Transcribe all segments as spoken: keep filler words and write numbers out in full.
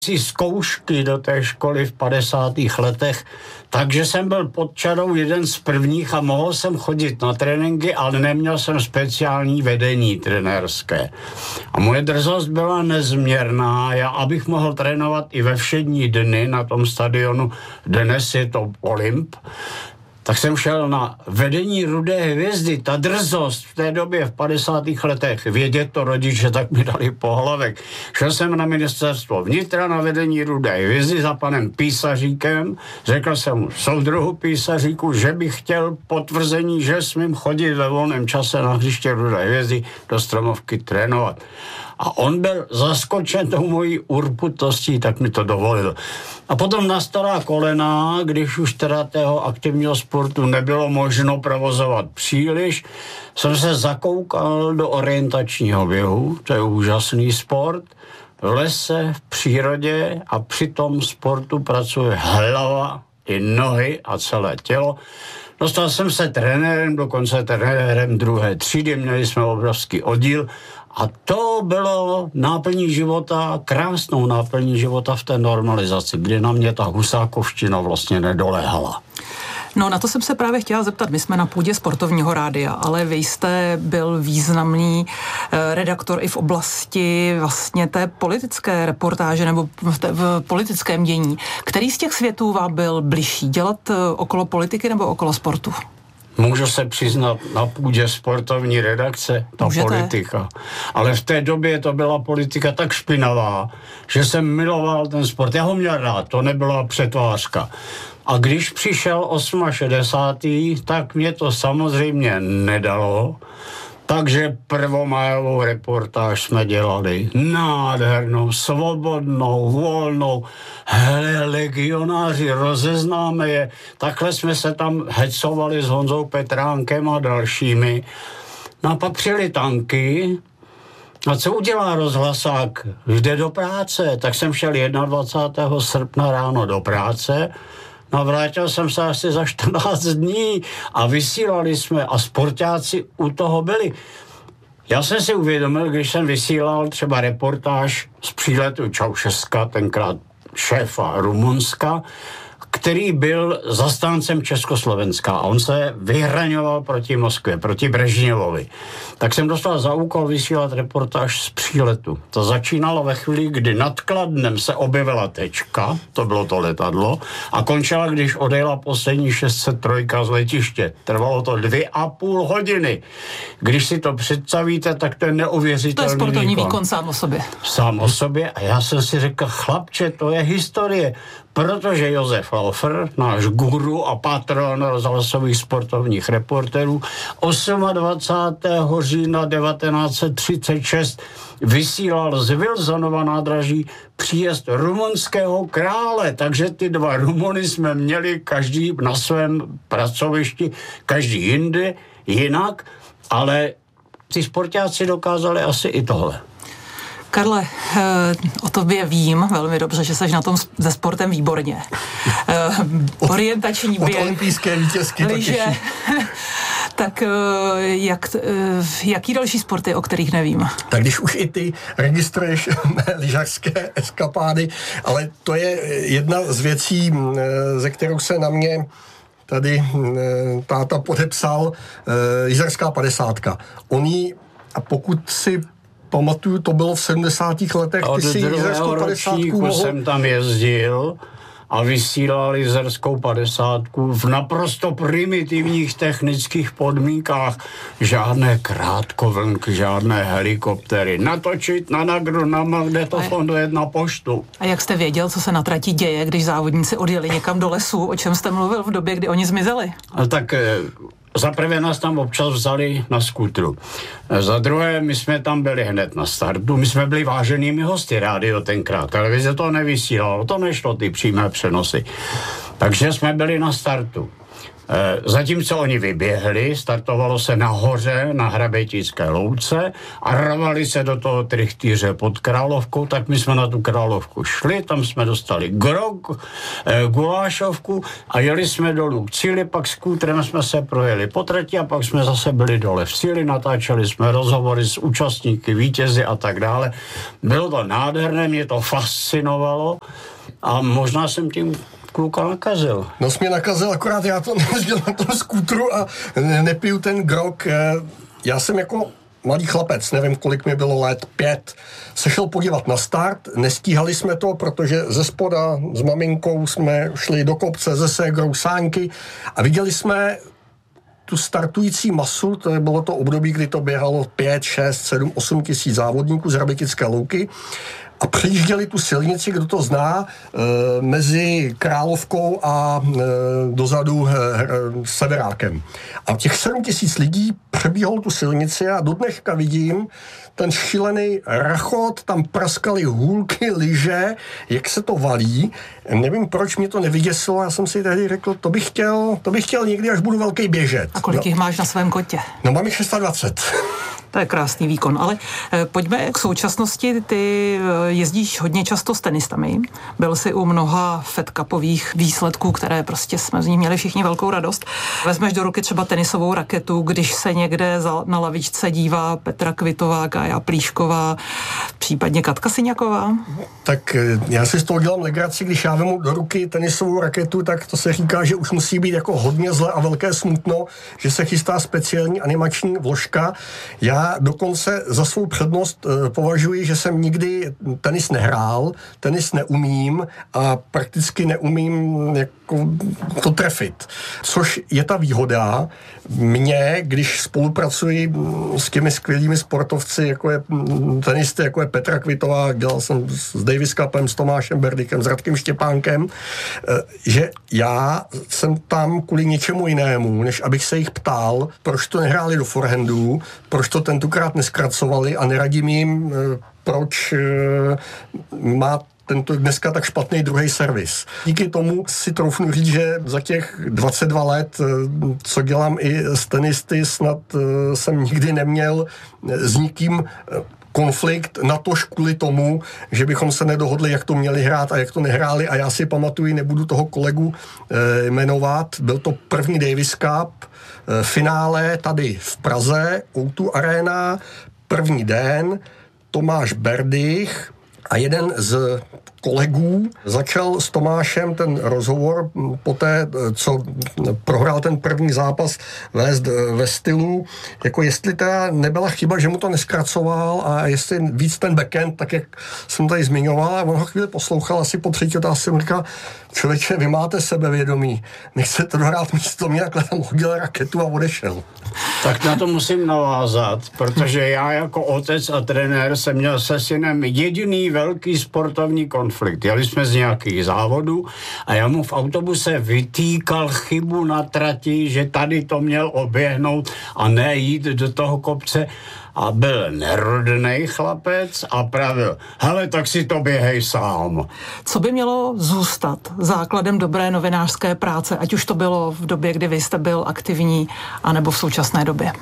si zkoušky do té školy v padesátých letech, takže jsem byl pod čarou jeden z prvních a mohl jsem chodit na tréninky, ale neměl jsem speciální vedení trenérské. A moje drzost byla nezměrná. Já, abych mohl trénovat i ve všední dny na tom stadionu, dnes je to Olymp, tak jsem šel na vedení Rudé hvězdy. Ta drzost v té době v padesátých letech, vědět to rodiče, tak mi dali pohlavek. Šel jsem na ministerstvo vnitra na vedení Rudé hvězdy za panem Písaříkem. Řekl jsem mu soudruhu Písaříku, že bych chtěl potvrzení, že smím chodit ve volném čase na hřiště Rudé hvězdy do Stromovky trénovat. A on byl zaskočen tou mojí urputostí, tak mi to dovolil. A potom nastala kolena, když už teda tého aktivního sportu nebylo možno provozovat příliš, jsem se zakoukal do orientačního běhu, to je úžasný sport, v lese, v přírodě a při tom sportu pracuje hlava i nohy a celé tělo. Dostal jsem se trenérem, dokonce trenérem druhé třídy, měli jsme obrovský oddíl a to bylo náplní života, krásnou náplní života v té normalizaci, kdy na mě ta husákovština vlastně nedoléhala. No, na to jsem se právě chtěla zeptat. My jsme na půdě Sportovního rádia, ale vy jste byl významný eh, redaktor i v oblasti vlastně té politické reportáže nebo v, té, v politickém dění. Který z těch světů vám byl bližší? Dělat eh, okolo politiky nebo okolo sportu? Můžu se přiznat, na půdě sportovní redakce, ta Můžete. politika. Ale v té době to byla politika tak špinavá, že jsem miloval ten sport. Já ho měl rád, to nebyla přetvářka. A když přišel šedesátý osmý, tak mě to samozřejmě nedalo. Takže prvomájovou reportáž jsme dělali. Nádhernou, svobodnou, volnou. Hele, legionáři, rozeznáme je. Takhle jsme se tam hecovali s Honzou Petránkem a dalšími. No a pak přijeli tanky. A co udělá rozhlasák? Jde do práce. Tak jsem šel dvacátého prvního srpna ráno do práce. No, vrátil jsem se asi za čtrnáct dní a vysílali jsme a sportáci u toho byli. Já jsem si uvědomil, když jsem vysílal třeba reportáž z příletu Čaušeska, tenkrát šéfa Rumunska, který byl zastáncem Československa a on se vyhraňoval proti Moskvě, proti Brežněvovi. Tak jsem dostal za úkol vysílat reportáž z příletu. To začínalo ve chvíli, kdy nad Kladnem se objevila tečka, to bylo to letadlo, a končila, když odjela poslední šest set tři z letiště. Trvalo to dvě a půl hodiny. Když si to představíte, tak to je neuvěřitelný výkon. To je sportovní výkon. výkon sám o sobě. Sám o sobě a já jsem si řekl, chlapče, to je historie. Protože Josef Laufer, náš guru a patron rozhlasových sportovních reporterů, dvacátého osmého října devatenáct set třicet šest vysílal z Wilsonova nádraží příjezd rumunského krále, takže ty dva Rumuny jsme měli každý na svém pracovišti, každý jinde, jinak, ale ty sportáci dokázali asi i tohle. Karle, o tobě vím velmi dobře, že jsi na tom se sportem výborně. Orientační běh. Od olympijské vítězky to těší. Tak jak, jaký další sporty, o kterých nevím? Tak když už i ty registruješ lyžařské eskapády, ale to je jedna z věcí, ze kterou se na mě tady táta podepsal, lyžařská padesátka. Oni, a pokud si pamatuju, to bylo v sedmdesátých letech, ty si lyžařskou padesátku mohl... jsem tam jezdil a vysílal lyžařskou padesátku v naprosto primitivních technických podmínkách. Žádné krátkovlnky, žádné helikoptery. Natočit na nagru, na magnetofon, dojet na poštu. A jak jste věděl, co se na trati děje, když závodníci odjeli někam do lesu? O čem jste mluvil v době, kdy oni zmizeli? A tak... Za prvé nás tam občas vzali na skútru. Za druhé, my jsme tam byli hned na startu. My jsme byli váženými hosty rádio tenkrát. Televize to nevysílalo, to nešlo ty přímé přenosy. Takže jsme byli na startu. Zatímco oni vyběhli, startovalo se nahoře na Hrabětické louce a rvali se do toho trichtýře pod Královkou, tak my jsme na tu Královku šli, tam jsme dostali grog, eh, gulášovku a jeli jsme dolů k cíli, pak s kútrem jsme se projeli po trati a pak jsme zase byli dole v cíli, natáčeli jsme rozhovory s účastníky, vítězi a tak dále. Bylo to nádherné, mě to fascinovalo a možná jsem tím kluka nakazil. No jsi mě nakazil, akorát já to nejezdil na tom skútru a nepiju ten grog. Já jsem jako malý chlapec, nevím, kolik mi bylo let, pět, se šel podívat na start, nestíhali jsme to, protože ze spoda s maminkou jsme šli do kopce ze ségrou sáňky a viděli jsme tu startující masu, to bylo to období, kdy to běhalo pět, šest, sedm, osm tisíc závodníků z Hrabětické louky a přejížděli tu silnici, kdo to zná, e, mezi Královkou a e, dozadu e, Severákem. A těch sedm tisíc lidí přebíhalo tu silnici a do dneška vidím ten šílený rachot, tam praskaly hůlky, lyže, jak se to valí. Nevím, proč mě to nevyděsilo, já jsem si tehdy řekl, to bych chtěl, to bych chtěl někdy, až budu velký běžet. A kolik no. jich máš na svém kotě? No mám jich dvacet šest. To je krásný výkon, ale eh, pojďme k současnosti. Ty eh, jezdíš hodně často s tenistami. Byl jsi u mnoha Fed Cupových výsledků, které prostě jsme z nich měli všichni velkou radost. Vezmeš do ruky třeba tenisovou raketu, když se někde za, na lavičce dívá Petra Kvitová, Kája Plíšková, případně Katka Syňaková? Tak já si z toho dělám legraci, když já vemu do ruky tenisovou raketu, tak to se říká, že už musí být jako hodně zle a velké smutno, že se chystá speciální animační vložka. Já dokonce za svou přednost e, považuji, že jsem nikdy tenis nehrál, tenis neumím a prakticky neumím jako to trefit. Což je ta výhoda mě, když spolupracuji s těmi skvělými sportovci, jako je tenisty, jako je Petra Kvitová, dělal jsem s Davis Cupem, s Tomášem Berdykem, s Radkem Štěpánkem, e, že já jsem tam kvůli něčemu jinému, než abych se jich ptal, proč to nehráli do forehandu, proč to tentokrát neskracovali a neradím jim, proč má tento dneska tak špatný druhý servis. Díky tomu si troufnu říct, že za těch dvacet dva let, co dělám i s tenisty, snad jsem nikdy neměl s nikým konflikt, natož kvůli tomu, že bychom se nedohodli, jak to měli hrát a jak to nehráli a já si pamatuju, nebudu toho kolegu e, jmenovat, byl to první Davis Cup, e, finále tady v Praze, ó dva Arena, první den, Tomáš Berdych a jeden z kolegů začal s Tomášem ten rozhovor poté, co prohrál ten první zápas, vést ve stylu, jako jestli teda nebyla chyba, že mu to neskracoval a jestli víc ten backhand, tak jak jsem tady zmiňoval, a on ho chvíli poslouchal, asi po třetí otázce mu říkal, člověče, vy máte sebevědomí, nechcete dohrát místo mě, takhle tam hodil raketu a odešel. Tak na to musím navázat, protože já jako otec a trenér jsem měl se synem jediný velký sportovní konflikt. Jeli jsme z nějakých závodů a já mu v autobuse vytýkal chybu na trati, že tady to měl oběhnout a ne jít do toho kopce. A byl nerodnej chlapec a pravil, hele, tak si to běhej sám. Co by mělo zůstat základem dobré novinářské práce, ať už to bylo v době, kdy vy jste byl aktivní, anebo v současné době?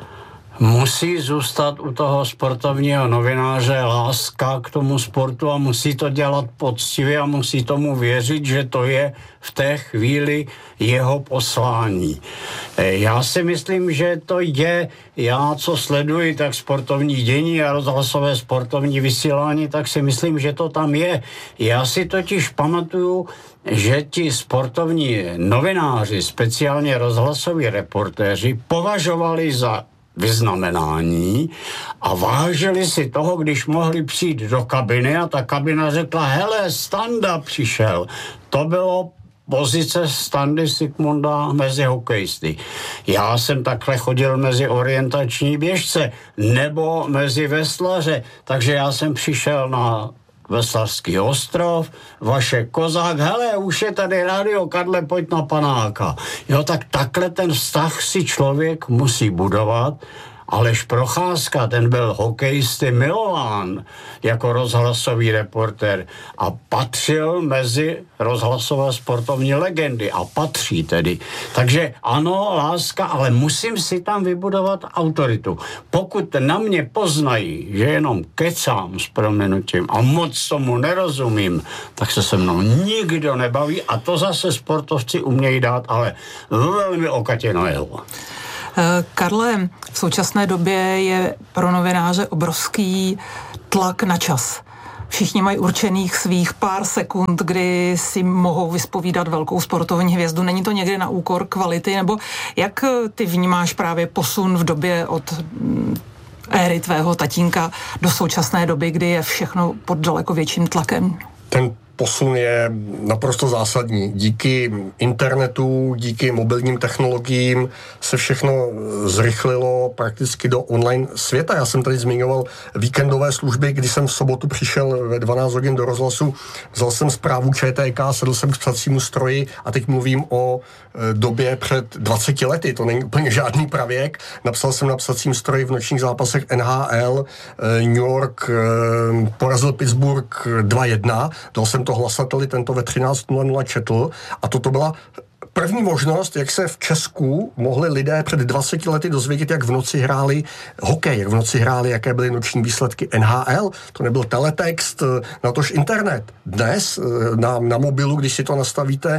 Musí zůstat u toho sportovního novináře láska k tomu sportu a musí to dělat poctivě a musí tomu věřit, že to je v té chvíli jeho poslání. Já si myslím, že to je, já co sleduji, tak sportovní dění a rozhlasové sportovní vysílání, tak si myslím, že to tam je. Já si totiž pamatuju, že ti sportovní novináři, speciálně rozhlasoví reportéři, považovali za vyznamenání a vážili si toho, když mohli přijít do kabiny a ta kabina řekla, hele, Standa přišel. To bylo pozice Standy Sigmunda mezi hokejisty. Já jsem takhle chodil mezi orientační běžce nebo mezi veslaře, takže já jsem přišel na Veslařský ostrov, Vašek Kozák, hele, už je tady rádio, Karle, pojď na panáka. Jo, tak takhle ten vztah si člověk musí budovat Aleš Procházka, ten byl hokejisty milován jako rozhlasový reportér a patřil mezi rozhlasové sportovní legendy a patří tedy. Takže ano, láska, ale musím si tam vybudovat autoritu. Pokud na mě poznají, že jenom kecám s prominutím a moc tomu nerozumím, tak se se mnou nikdo nebaví a to zase sportovci umějí dát, ale velmi okatě na jeho. Karle, v současné době je pro novináře obrovský tlak na čas. Všichni mají určených svých pár sekund, kdy si mohou vyspovídat velkou sportovní hvězdu. Není to někdy na úkor kvality? Nebo jak ty vnímáš právě posun v době od éry tvého tatínka do současné doby, kdy je všechno pod daleko větším tlakem? Ten posun je naprosto zásadní. Díky internetu, díky mobilním technologiím se všechno zrychlilo prakticky do online světa. Já jsem tady zmiňoval víkendové služby, kdy jsem v sobotu přišel ve dvanáct hodin do rozhlasu, vzal jsem zprávu ČTK, sedl jsem k psacímu stroji a teď mluvím o době před dvaceti lety. To není úplně žádný pravěk. Napsal jsem na psacím stroji v nočních zápasech N H L, New York porazil Pittsburgh dva jedna, dal jsem to hlasateli, tento ve třináct nula nula četl a toto byla první možnost, jak se v Česku mohli lidé před dvaceti lety dozvědět, jak v noci hráli hokej, jak v noci hráli, jaké byly noční výsledky N H L. To nebyl teletext, natož internet. Dnes na, na mobilu, když si to nastavíte,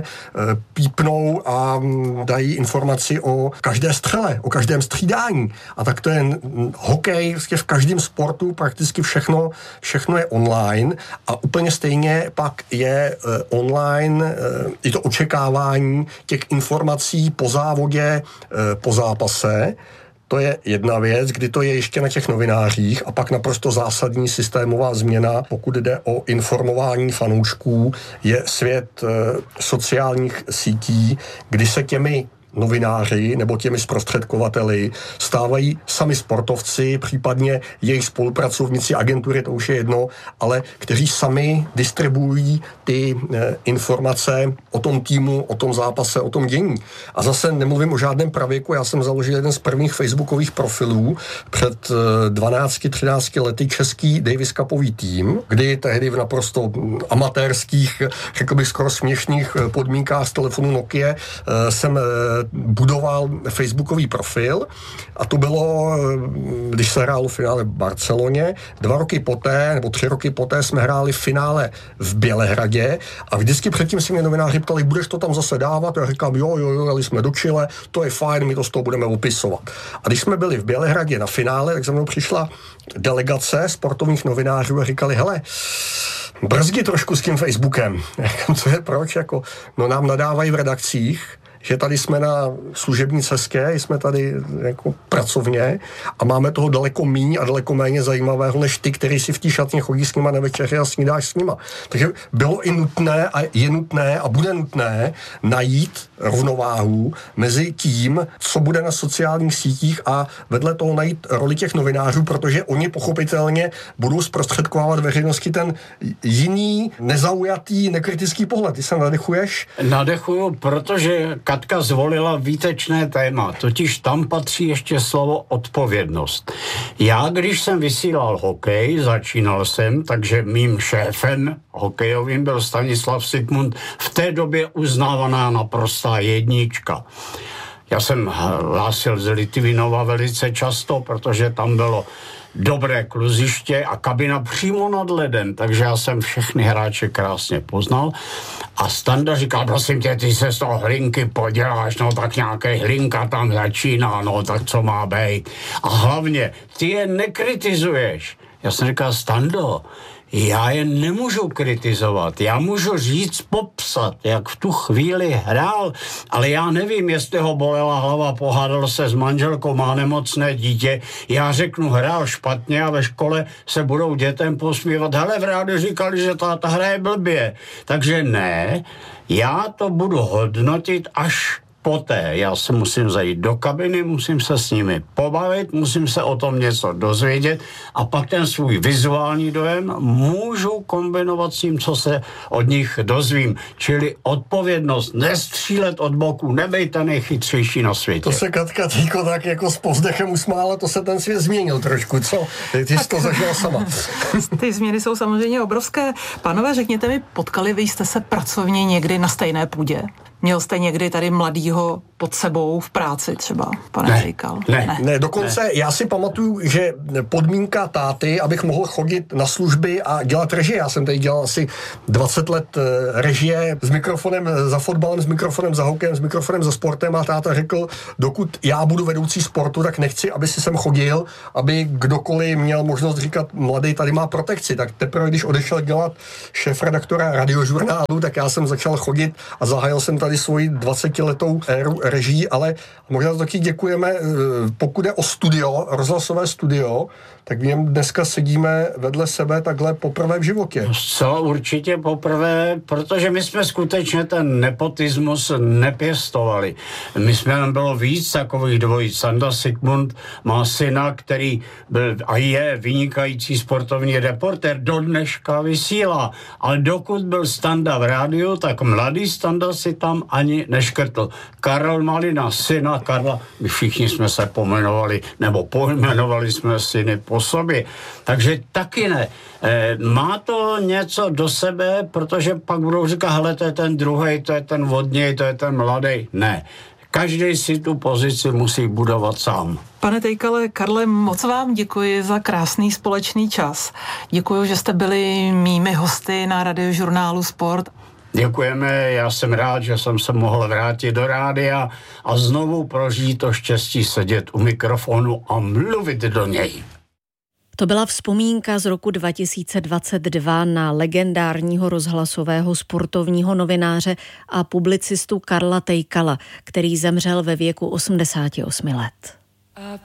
pípnou a dají informaci o každé střele, o každém střídání. A tak to je hokej, v každém sportu prakticky všechno, všechno je online a úplně stejně pak je online i to očekávání těch informací po závodě, po zápase. To je jedna věc, kdy to je ještě na těch novinářích a pak naprosto zásadní systémová změna, pokud jde o informování fanoušků, je svět sociálních sítí, kdy se těmi novináři nebo těmi zprostředkovateli stávají sami sportovci, případně jejich spolupracovníci, agentury, to už je jedno, ale kteří sami distribuují ty eh, informace o tom týmu, o tom zápase, o tom dění. A zase nemluvím o žádném pravěku, já jsem založil jeden z prvních facebookových profilů před eh, dvanácti třinácti lety český Davis Cupový tým, kdy tehdy v naprosto amatérských, řekl bych skoro směšných podmínkách z telefonu Nokia eh, jsem eh, budoval facebookový profil a to bylo, když se hrálo v finále v Barceloně, dva roky poté, nebo tři roky poté jsme hráli v finále v Bělehradě a vždycky předtím si mě novináři ptali, budeš to tam zase dávat? Já říkám, jo, jo, jo, jeli jsme do Chile, to je fajn, my to z toho budeme opisovat. A když jsme byli v Bělehradě na finále, tak za mnou přišla delegace sportovních novinářů a říkali, hele, brzdi trošku s tím Facebookem. Co je proč? Jako, no nám nadávají v redakcích, že tady jsme na služební cestě, jsme tady jako pracovně a máme toho daleko míň a daleko méně zajímavého, než ty, který si v té šatně chodí s nima na večeři a snídáš s nima. Takže bylo i nutné a je nutné a bude nutné najít rovnováhu mezi tím, co bude na sociálních sítích a vedle toho najít roli těch novinářů, protože oni pochopitelně budou zprostředkovávat veřejnosti ten jiný, nezaujatý, nekritický pohled. Ty se nadechuješ? Nadechuju, protože Katka zvolila výtečné téma, totiž tam patří ještě slovo odpovědnost. Já, když jsem vysílal hokej, začínal jsem, takže mým šéfem hokejovým byl Stanislav Sigmund, v té době uznávaná naprostá jednička. Já jsem hlásil z Litvinova velice často, protože tam bylo dobré kluziště a kabina přímo nad ledem, takže já jsem všechny hráče krásně poznal. A Standa říkal, prosím tě, ty se z toho hlinky poděláš, no tak nějaké hlinka tam začíná, no tak co má být. A hlavně, ty je nekritizuješ. Já jsem říkal, Stando, já je nemůžu kritizovat, já můžu říct, popsat, jak v tu chvíli hrál, ale já nevím, jestli ho bolela hlava, pohádal se s manželkou, má nemocné dítě, já řeknu, hrál špatně a ve škole se budou dětem posmívat, hele, v rádiu říkali, že táta hraje blbě, takže ne, já to budu hodnotit až poté já se musím zajít do kabiny, musím se s nimi pobavit, musím se o tom něco dozvědět a pak ten svůj vizuální dojem můžu kombinovat s tím, co se od nich dozvím. Čili odpovědnost, nestřílet od boku, nebejte nejchytřejší na světě. To se Katka týko tak jako s povzdechem usmála, to se ten svět změnil trošku, co? Ty jsi to zažila sama. Ty změny jsou samozřejmě obrovské. Pánové, řekněte mi, potkali vy jste se pracovně někdy na stejné půdě? Měl jste někdy tady mladýho pod sebou v práci třeba, pane Tejkal? Ne, ne, ne, dokonce ne. Já si pamatuju, že podmínka táty, abych mohl chodit na služby a dělat režie, já jsem tady dělal asi dvacet let režie s mikrofonem za fotbalem, s mikrofonem za hokejem, s mikrofonem za sportem a táta řekl, dokud já budu vedoucí sportu, tak nechci, aby si sem chodil, aby kdokoliv měl možnost říkat, mladý tady má protekci. Tak teprve, když odešel dělat šéfredaktora Radiožurnálu, tak já jsem začal chodit a zahájil jsem tady svoji dvacetiletou éru režii, ale možná taky děkujeme, pokud je o studio, rozhlasové studio, tak v něm dneska sedíme vedle sebe takhle poprvé v životě. Co určitě poprvé, protože my jsme skutečně ten nepotismus nepěstovali. My jsme tam bylo víc takových dvojic. Sanda Sigmund má syna, který byl a je vynikající sportovní reportér, do dneška vysílá. Ale dokud byl Standa v rádiu, tak mladý Standa si tam ani neškrtl. Karel Malina, syna Karla, my všichni jsme se pomenovali, nebo pojmenovali jsme syny po sobě. Takže taky ne. E, má to něco do sebe, protože pak budou říkat, hele, to je ten druhej, to je ten vodněj, to je ten mladý. Ne. Každý si tu pozici musí budovat sám. Pane Tejkale, Karle, moc vám děkuji za krásný společný čas. Děkuji, že jste byli mými hosty na Radiožurnálu Sport. Děkujeme, já jsem rád, že jsem se mohl vrátit do rádia a znovu prožít to štěstí sedět u mikrofonu a mluvit do něj. To byla vzpomínka z roku dva tisíce dvacet dva na legendárního rozhlasového sportovního novináře a publicistu Karla Tejkala, který zemřel ve věku osmdesáti osmi let.